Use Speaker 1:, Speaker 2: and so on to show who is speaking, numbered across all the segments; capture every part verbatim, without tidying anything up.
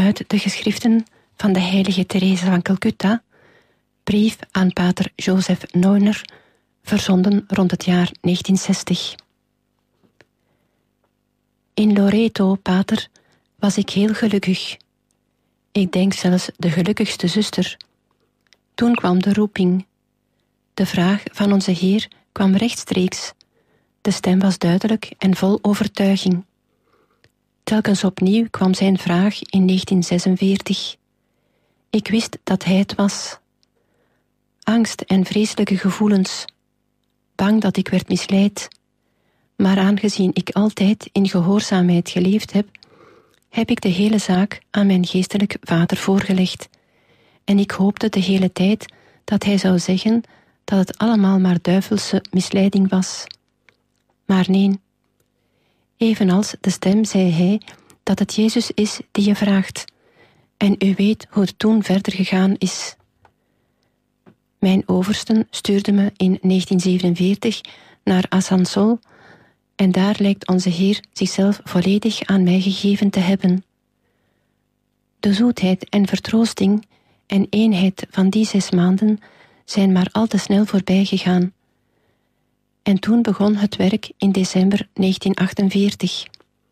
Speaker 1: uit de geschriften van de heilige Therese van Calcutta, brief aan pater Joseph Neuner, verzonden rond het jaar negentienzestig. In Loreto, pater, was ik heel gelukkig. Ik denk zelfs de gelukkigste zuster. Toen kwam de roeping. De vraag van onze Heer kwam rechtstreeks. De stem was duidelijk en vol overtuiging. Telkens opnieuw kwam zijn vraag in negentien zesenveertig. Ik wist dat hij het was. Angst en vreselijke gevoelens. Bang dat ik werd misleid. Maar aangezien ik altijd in gehoorzaamheid geleefd heb, heb ik de hele zaak aan mijn geestelijk vader voorgelegd. En ik hoopte de hele tijd dat hij zou zeggen dat het allemaal maar duivelse misleiding was. Maar nee. Evenals de stem zei hij dat het Jezus is die je vraagt. En u weet hoe het toen verder gegaan is. Mijn oversten stuurden me in negentien zevenenveertig naar Asansol en daar lijkt onze Heer zichzelf volledig aan mij gegeven te hebben. De zoetheid en vertroosting en eenheid van die zes maanden zijn maar al te snel voorbij gegaan. En toen begon het werk in december negentien achtenveertig.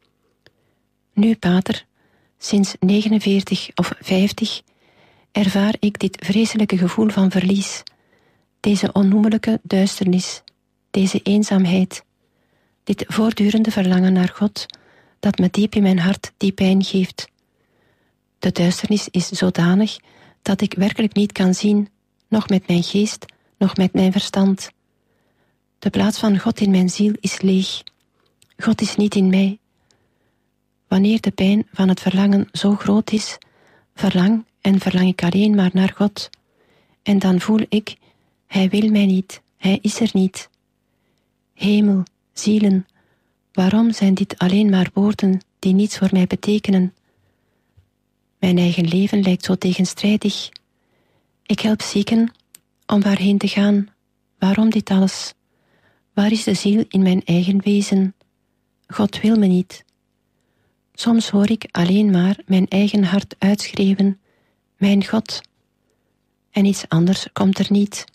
Speaker 1: Nu, pater, sinds negenenveertig of vijftig ervaar ik dit vreselijke gevoel van verlies, deze onnoemelijke duisternis, deze eenzaamheid, dit voortdurende verlangen naar God, dat me diep in mijn hart die pijn geeft. De duisternis is zodanig dat ik werkelijk niet kan zien, nog met mijn geest, nog met mijn verstand. De plaats van God in mijn ziel is leeg. God is niet in mij. Wanneer de pijn van het verlangen zo groot is, verlang en verlang ik alleen maar naar God. En dan voel ik, Hij wil mij niet, Hij is er niet. Hemel, zielen, waarom zijn dit alleen maar woorden die niets voor mij betekenen? Mijn eigen leven lijkt zo tegenstrijdig. Ik help zieken om waarheen te gaan. Waarom dit alles? Waar is de ziel in mijn eigen wezen? God wil me niet. Soms hoor ik alleen maar mijn eigen hart uitschreeuwen, mijn God. En iets anders komt er niet.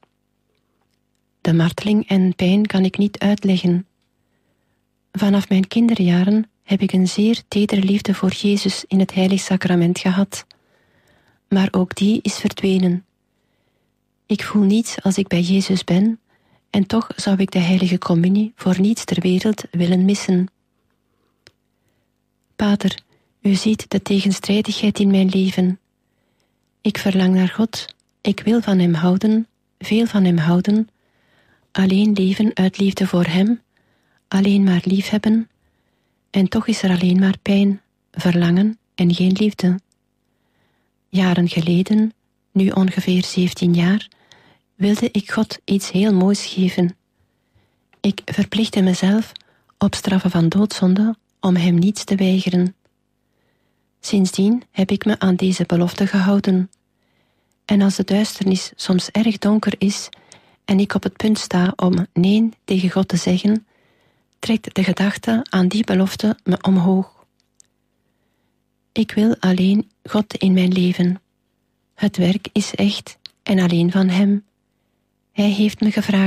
Speaker 1: De marteling en pijn kan ik niet uitleggen. Vanaf mijn kinderjaren heb ik een zeer tedere liefde voor Jezus in het heilig sacrament gehad. Maar ook die is verdwenen. Ik voel niets als ik bij Jezus ben, en toch zou ik de heilige communie voor niets ter wereld willen missen. Pater, u ziet de tegenstrijdigheid in mijn leven. Ik verlang naar God, ik wil van Hem houden, veel van Hem houden, alleen leven uit liefde voor Hem, alleen maar liefhebben, en toch is er alleen maar pijn, verlangen en geen liefde. Jaren geleden, nu ongeveer zeventien jaar, wilde ik God iets heel moois geven. Ik verplichtte mezelf, op straffe van doodzonde, om Hem niets te weigeren. Sindsdien heb ik me aan deze belofte gehouden. En als de duisternis soms erg donker is en ik op het punt sta om nee tegen God te zeggen, trekt de gedachte aan die belofte me omhoog. Ik wil alleen God in mijn leven. Het werk is echt en alleen van Hem. Hij heeft me gevraagd